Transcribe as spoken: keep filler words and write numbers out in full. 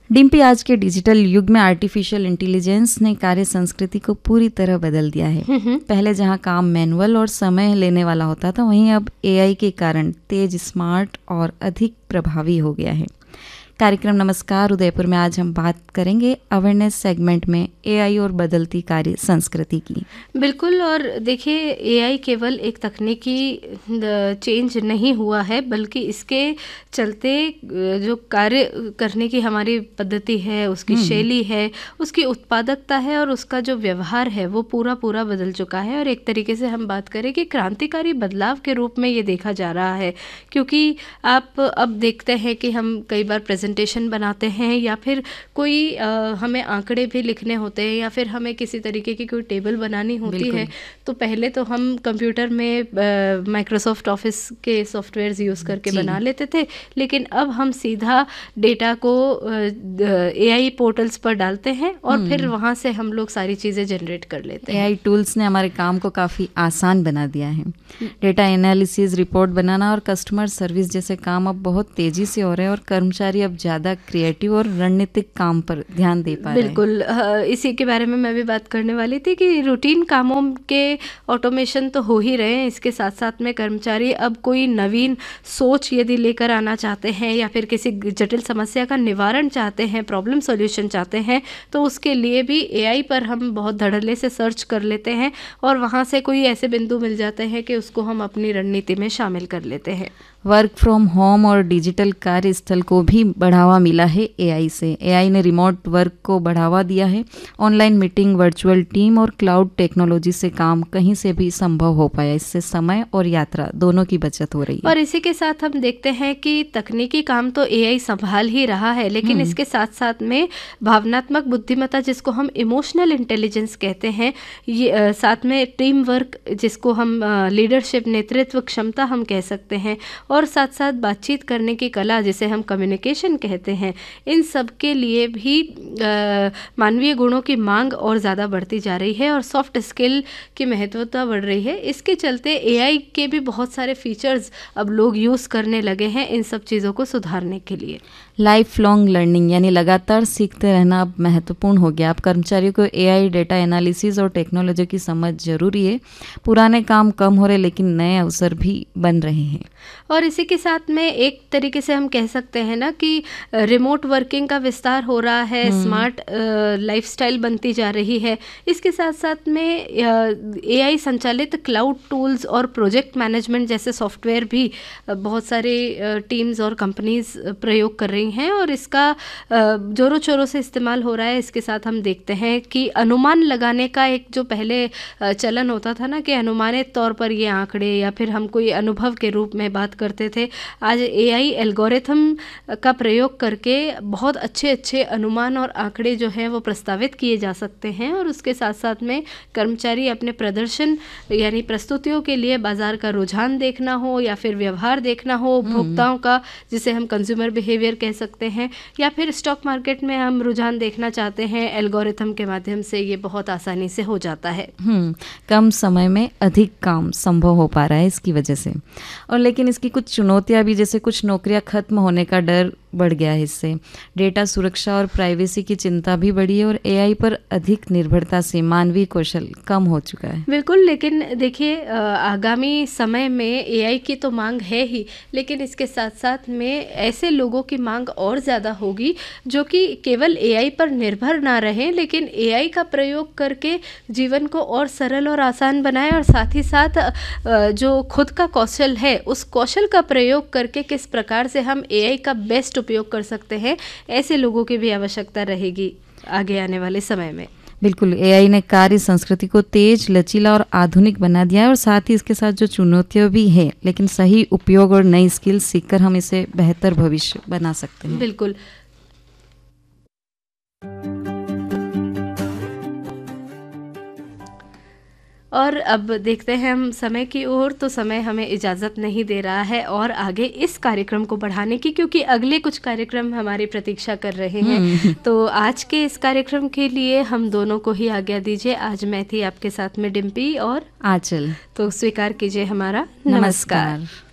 डिम्पी, आज के डिजिटल युग में आर्टिफिशियल इंटेलिजेंस ने कार्य संस्कृति को पूरी तरह बदल दिया है। पहले जहां काम मैनुअल और समय लेने वाला होता था, वहीं अब एआई के कारण तेज, स्मार्ट और अधिक प्रभावी हो गया है। कार्यक्रम नमस्कार उदयपुर में आज हम बात करेंगे अवेयरनेस सेगमेंट में एआई और बदलती कार्य संस्कृति की। बिल्कुल, और देखिए एआई केवल एक तकनीकी चेंज नहीं हुआ है, बल्कि इसके चलते जो कार्य करने की हमारी पद्धति है, उसकी शैली है, उसकी उत्पादकता है और उसका जो व्यवहार है वो पूरा पूरा बदल चुका है। और एक तरीके से हम बात करें कि क्रांतिकारी बदलाव के रूप में ये देखा जा रहा है, क्योंकि आप अब देखते हैं कि हम कई बार प्रेजेंटेशन बनाते हैं या फिर कोई आ, हमें आंकड़े भी लिखने होते हैं या फिर हमें किसी तरीके की कोई टेबल बनानी होती है, तो पहले तो हम कंप्यूटर में माइक्रोसॉफ्ट ऑफिस के सॉफ्टवेयर्स यूज़ करके बना लेते थे, लेकिन अब हम सीधा डेटा को एआई पोर्टल्स पर डालते हैं और फिर वहाँ से हम लोग सारी चीज़ें जनरेट कर लेते हैं। एआई टूल्स ने हमारे काम को काफ़ी आसान बना दिया है। डेटा एनालिसिस, रिपोर्ट बनाना और कस्टमर सर्विस जैसे काम अब बहुत तेज़ी से हो रहे हैं और कर्मचारी अब ज़्यादा क्रिएटिव और रणनीतिक काम पर ध्यान दे पा रहे हैं। बिल्कुल, इसी के बारे में मैं भी बात करने वाली थी कि रूटीन कामों के ऑटोमेशन तो हो ही रहे हैं, इसके साथ साथ में कर्मचारी अब कोई नवीन सोच यदि लेकर आना चाहते हैं या फिर किसी जटिल समस्या का निवारण चाहते हैं, प्रॉब्लम सॉल्यूशन चाहते हैं, तो उसके लिए भी एआई पर हम बहुत धड़ल्ले से सर्च कर लेते हैं और वहाँ से कोई ऐसे बिंदु मिल जाते हैं कि उसको हम अपनी रणनीति में शामिल कर लेते हैं। वर्क फ्रॉम होम और डिजिटल कार्यस्थल को भी बढ़ावा मिला है एआई से। एआई ने रिमोट वर्क को बढ़ावा दिया है। ऑनलाइन मीटिंग, वर्चुअल टीम और क्लाउड टेक्नोलॉजी से काम कहीं से भी संभव हो पाया। इससे समय और यात्रा दोनों की बचत हो रही है। और इसी के साथ हम देखते हैं कि तकनीकी काम तो एआई संभाल ही रहा है, लेकिन इसके साथ साथ में भावनात्मक बुद्धिमत्ता, जिसको हम इमोशनल इंटेलिजेंस कहते हैं, ये आ, साथ में टीम वर्क, जिसको हम लीडरशिप, नेतृत्व क्षमता हम कह सकते हैं, और साथ साथ बातचीत करने की कला, जिसे हम कम्युनिकेशन कहते हैं, इन सब के लिए भी मानवीय गुणों की मांग और ज़्यादा बढ़ती जा रही है और सॉफ्ट स्किल की महत्वता बढ़ रही है। इसके चलते एआई के भी बहुत सारे फीचर्स अब लोग यूज़ करने लगे हैं इन सब चीज़ों को सुधारने के लिए। लाइफ लॉन्ग लर्निंग यानी लगातार सीखते रहना अब महत्वपूर्ण हो गया। अब कर्मचारियों को एआई, डेटा एनालिसिस और टेक्नोलॉजी की समझ जरूरी है। पुराने काम कम हो रहे, लेकिन नए अवसर भी बन रहे हैं। और इसी के साथ में एक तरीके से हम कह सकते हैं ना कि रिमोट वर्किंग का विस्तार हो रहा है, स्मार्ट लाइफस्टाइल बनती जा रही है। इसके साथ साथ में एआई संचालित क्लाउड टूल्स और प्रोजेक्ट मैनेजमेंट जैसे सॉफ्टवेयर भी बहुत सारे टीम्स और कंपनीज प्रयोग कर रही हैं और इसका जोरों शोरों से इस्तेमाल हो रहा है। इसके साथ हम देखते हैं कि अनुमान लगाने का एक जो पहले चलन होता था ना, कि अनुमानित तौर पर ये आंकड़े या फिर हम कोई अनुभव के रूप में बात करते थे, आज एआई एल्गोरिथम का प्रयोग करके बहुत अच्छे अच्छे अनुमान और आंकड़े जो हैं वो प्रस्तावित किए जा सकते हैं। और उसके साथ साथ में कर्मचारी अपने प्रदर्शन यानी प्रस्तुतियों के लिए बाजार का रुझान देखना हो या फिर व्यवहार देखना हो उपभोक्ताओं का, जिसे हम कंज्यूमर बिहेवियर कह सकते हैं, या फिर स्टॉक मार्केट में हम रुझान देखना चाहते हैं, एल्गोरिथम के माध्यम से ये बहुत आसानी से हो जाता है। हम्म कम समय में अधिक काम संभव हो पा रहा है इसकी वजह से। और लेकिन इसकी कुछ चुनौतियां भी, जैसे कुछ नौकरियां खत्म होने का डर बढ़ गया है इससे। डेटा सुरक्षा और प्राइवेसी की चिंता भी बढ़ी है और एआई पर अधिक निर्भरता से मानवीय कौशल कम हो चुका है। बिल्कुल, लेकिन देखिए आगामी समय में एआई की तो मांग है ही, लेकिन इसके साथ साथ में ऐसे लोगों की मांग और ज़्यादा होगी जो कि केवल एआई पर निर्भर ना रहें, लेकिन एआई का प्रयोग करके जीवन को और सरल और आसान बनाएं और साथ ही साथ जो खुद का कौशल है उस कौशल का प्रयोग करके किस प्रकार से हम एआई का बेस्ट उपयोग कर सकते हैं, ऐसे लोगों की भी आवश्यकता रहेगी आगे आने वाले समय में। बिल्कुल, एआई ने कार्य संस्कृति को तेज, लचीला और आधुनिक बना दिया है और साथ ही इसके साथ जो चुनौतियां भी है, लेकिन सही उपयोग और नई स्किल सीखकर हम इसे बेहतर भविष्य बना सकते हैं। बिल्कुल। और अब देखते हैं हम समय की ओर, तो समय हमें इजाज़त नहीं दे रहा है और आगे इस कार्यक्रम को बढ़ाने की, क्योंकि अगले कुछ कार्यक्रम हमारी प्रतीक्षा कर रहे हैं। तो आज के इस कार्यक्रम के लिए हम दोनों को ही आज्ञा दीजिए। आज मैं थी आपके साथ में डिम्पी और आंचल। तो स्वीकार कीजिए हमारा नमस्कार, नमस्कार।